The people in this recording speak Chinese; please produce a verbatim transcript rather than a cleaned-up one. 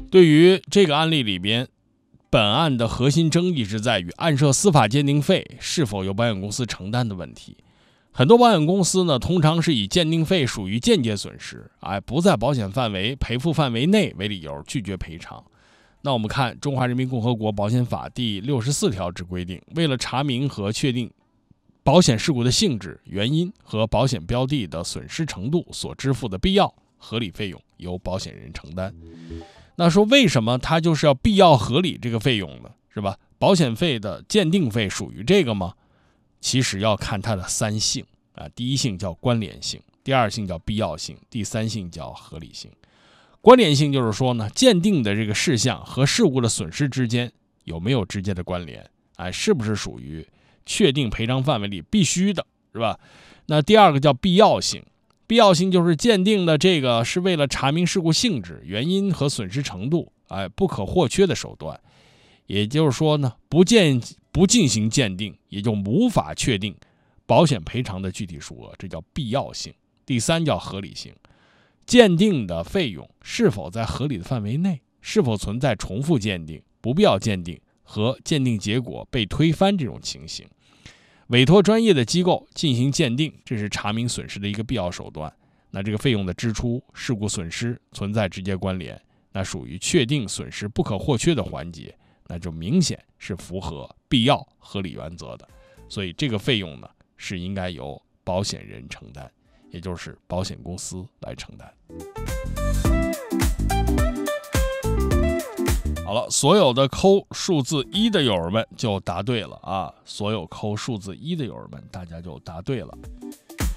对于这个案例里边，本案的核心争议是在于案涉司法鉴定费是否由保险公司承担的问题。很多保险公司呢，通常是以鉴定费属于间接损失，哎，不在保险范围赔付范围内为理由拒绝赔偿。那我们看《中华人民共和国保险法》第六十四条之规定，为了查明和确定保险事故的性质、原因和保险标的的损失程度所支付的必要合理费用由保险人承担。那说为什么它就是要必要合理这个费用呢？是吧？保险费的鉴定费属于这个吗？其实要看它的三性啊，第一性叫关联性，第二性叫必要性，第三性叫合理性。关联性就是说呢，鉴定的这个事项和事故的损失之间有没有直接的关联，哎，是不是属于确定赔偿范围里必须的，是吧？那第二个叫必要性，必要性就是鉴定的这个是为了查明事故性质、原因和损失程度，哎，不可或缺的手段。也就是说呢，不鉴不进行鉴定，也就无法确定保险赔偿的具体数额，这叫必要性。第三叫合理性，鉴定的费用是否在合理的范围内，是否存在重复鉴定、不必要鉴定和鉴定结果被推翻这种情形。委托专业的机构进行鉴定，这是查明损失的一个必要手段。那这个费用的支出、事故损失存在直接关联，那属于确定损失不可或缺的环节，那就明显是符合必要合理原则的。所以这个费用呢，是应该由保险人承担，也就是保险公司来承担。好了，所有的扣数字一的友儿们就答对了啊！所有扣数字一的友儿们，大家就答对了。